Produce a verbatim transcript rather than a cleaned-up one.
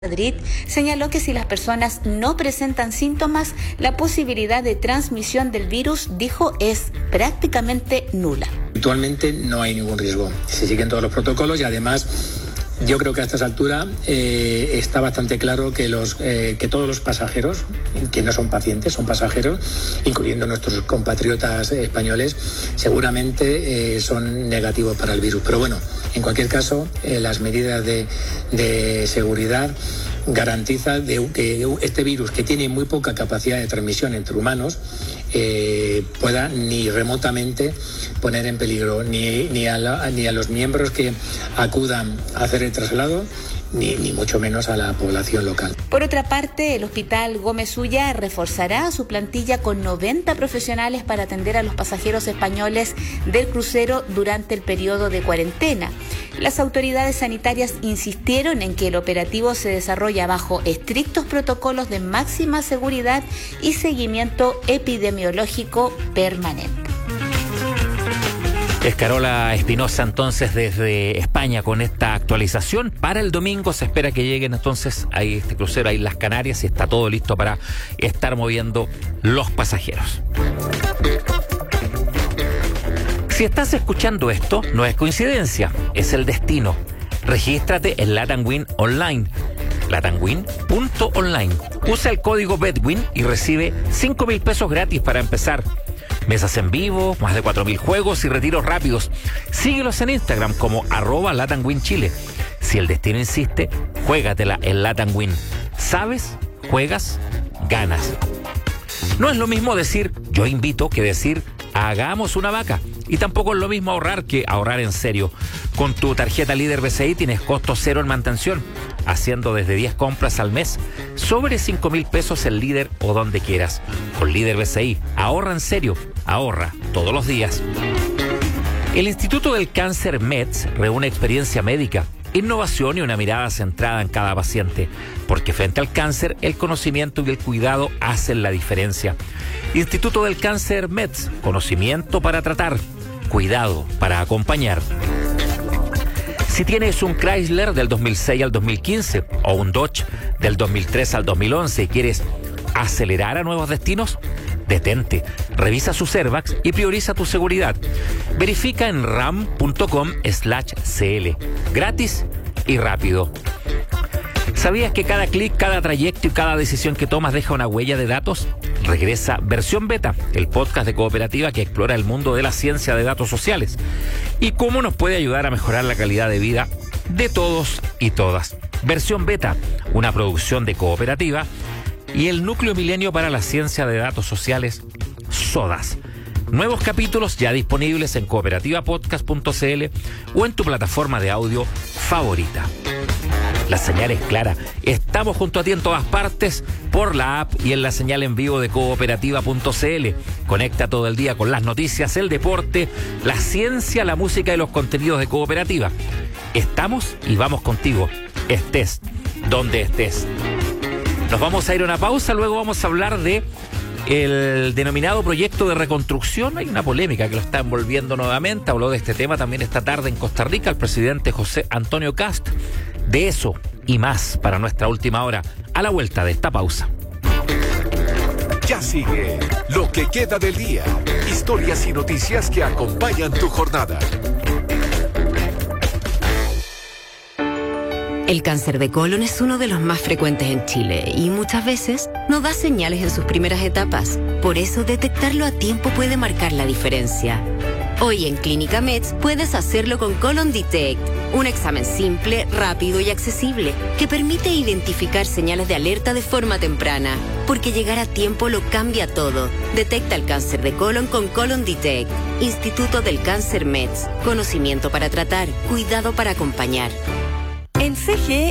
Madrid señaló que si las personas no presentan síntomas, la posibilidad de transmisión del virus, dijo, es prácticamente nula. Actualmente no hay ningún riesgo. Se siguen todos los protocolos y además yo creo que a estas alturas eh, está bastante claro que, los, eh, que todos los pasajeros, que no son pacientes, son pasajeros, incluyendo nuestros compatriotas españoles, seguramente eh, son negativos para el virus. Pero bueno, en cualquier caso, eh, las medidas de, de seguridad garantizan de, que este virus, que tiene muy poca capacidad de transmisión entre humanos, eh, pueda ni remotamente poner en peligro ni, ni, a la, ni a los miembros que acudan a hacer el traslado, Ni, ni mucho menos a la población local. Por otra parte, el Hospital Gómez Ulla reforzará su plantilla con noventa profesionales para atender a los pasajeros españoles del crucero durante el periodo de cuarentena. Las autoridades sanitarias insistieron en que el operativo se desarrolla bajo estrictos protocolos de máxima seguridad y seguimiento epidemiológico permanente. Es Carola Espinosa entonces desde España con esta actualización. Para el domingo se espera que lleguen entonces a este crucero a Islas Canarias y está todo listo para estar moviendo los pasajeros. Si estás escuchando esto, no es coincidencia, es el destino. Regístrate en Latam Win Online, latam win punto online. Usa el código BEDWIN y recibe cinco mil pesos gratis para empezar. Mesas en vivo, más de cuatro mil juegos y retiros rápidos. Síguelos en Instagram como arroba Latam Win Chile. Si el destino insiste, juégatela en Latam Win. ¿Sabes? Juegas, ganas. No es lo mismo decir yo invito que decir hagamos una vaca. Y tampoco es lo mismo ahorrar que ahorrar en serio. Con tu tarjeta Líder B C I tienes costo cero en mantención, haciendo desde diez compras al mes, sobre cinco mil pesos en Líder o donde quieras. Con Líder B C I, ahorra en serio, ahorra todos los días. El Instituto del Cáncer M E D S reúne experiencia médica, innovación y una mirada centrada en cada paciente, porque frente al cáncer, el conocimiento y el cuidado hacen la diferencia. Instituto del Cáncer M E D S, conocimiento para tratar, cuidado para acompañar. Si tienes un Chrysler del dos mil seis al dos mil quince o un Dodge del dos mil tres al dos mil once y quieres acelerar a nuevos destinos, detente, revisa sus airbags y prioriza tu seguridad. Verifica en ram punto com slash cl. Gratis y rápido. ¿Sabías que cada clic, cada trayecto y cada decisión que tomas deja una huella de datos? Regresa Versión Beta, el podcast de Cooperativa que explora el mundo de la ciencia de datos sociales y cómo nos puede ayudar a mejorar la calidad de vida de todos y todas. Versión Beta, una producción de Cooperativa y el Núcleo Milenio para la Ciencia de Datos Sociales, SODAS. Nuevos capítulos ya disponibles en cooperativa podcast punto cl o en tu plataforma de audio favorita. La señal es clara. Estamos junto a ti en todas partes, por la app y en la señal en vivo de cooperativa punto cl. Conecta todo el día con las noticias, el deporte, la ciencia, la música y los contenidos de Cooperativa. Estamos y vamos contigo, estés donde estés. Nos vamos a ir a una pausa, luego vamos a hablar de el denominado proyecto de reconstrucción. Hay una polémica que lo está envolviendo nuevamente. Habló de este tema también esta tarde en Costa Rica el presidente José Antonio Kast. De eso y más para nuestra última hora, a la vuelta de esta pausa. Ya sigue lo que queda del día. Historias y noticias que acompañan tu jornada. El cáncer de colon es uno de los más frecuentes en Chile y muchas veces no da señales en sus primeras etapas. Por eso, detectarlo a tiempo puede marcar la diferencia. Hoy en Clínica M E D S puedes hacerlo con Colon Detect, un examen simple, rápido y accesible que permite identificar señales de alerta de forma temprana, porque llegar a tiempo lo cambia todo. Detecta el cáncer de colon con Colon Detect. Instituto del Cáncer M E D S. Conocimiento para tratar, cuidado para acompañar. En C G